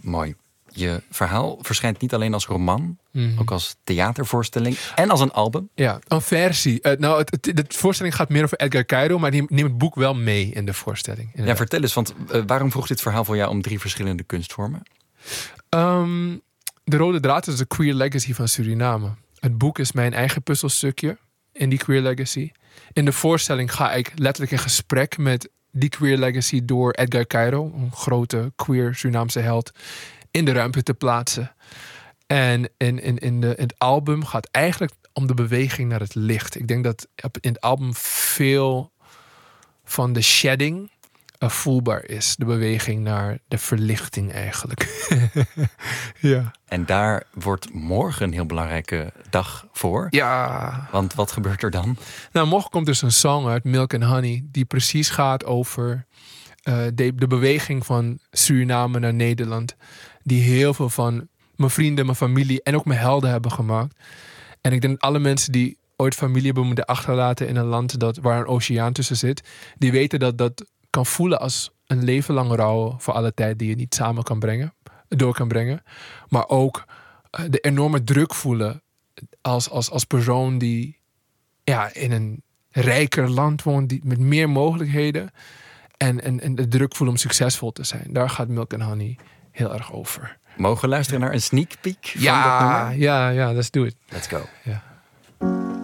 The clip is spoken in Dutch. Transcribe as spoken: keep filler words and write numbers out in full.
Mooi. Je verhaal verschijnt niet alleen als roman, Mm. ook als theatervoorstelling en als een album. Ja, een versie. Uh, nou, het, het, de voorstelling gaat meer over Edgar Cairo, maar die neemt het boek wel mee in de voorstelling. Ja, Inderdaad. vertel eens, want uh, waarom vroeg dit verhaal voor jou om drie verschillende kunstvormen? Um, de rode draad is de queer legacy van Suriname. Het boek is mijn eigen puzzelstukje in die queer legacy. In de voorstelling ga ik letterlijk in gesprek met die queer legacy door Edgar Cairo, een grote queer Surinaamse held, in de ruimte te plaatsen. En in, in, in, de, in het album gaat eigenlijk om de beweging naar het licht. Ik denk dat in het album veel van de shedding uh, voelbaar is. De beweging naar de verlichting eigenlijk. Ja. En daar wordt morgen een heel belangrijke dag voor. Ja. Want wat gebeurt er dan? Nou, morgen komt dus een song uit, Milk and Honey, die precies gaat over uh, de, de beweging van Suriname naar Nederland. Die heel veel van mijn vrienden, mijn familie en ook mijn helden hebben gemaakt. En ik denk dat alle mensen die ooit familie hebben moeten achterlaten in een land dat, waar een oceaan tussen zit, die weten dat dat kan voelen als een leven lang rouwen voor alle tijd die je niet samen kan brengen, door kan brengen. Maar ook uh, de enorme druk voelen als, als, als persoon die ja, in een rijker land woont, die, met meer mogelijkheden. En, en, en de druk voelen om succesvol te zijn. Daar gaat Milk and Honey heel erg over. Mogen we luisteren naar een sneak peek van Ja, dat nummer? ja, ja, let's do it. Let's go. Ja.